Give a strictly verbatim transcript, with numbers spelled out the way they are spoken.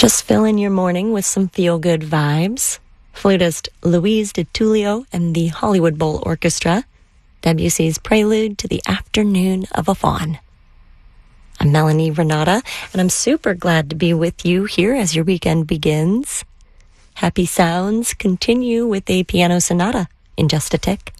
Just fill in your morning with some feel-good vibes. Flutist Louise DiTullio and the Hollywood Bowl Orchestra, Debussy's Prelude to the Afternoon of a Faun. I'm Melanie Renata, and I'm super glad to be with you here as your weekend begins. Happy sounds continue with a piano sonata in just a tick.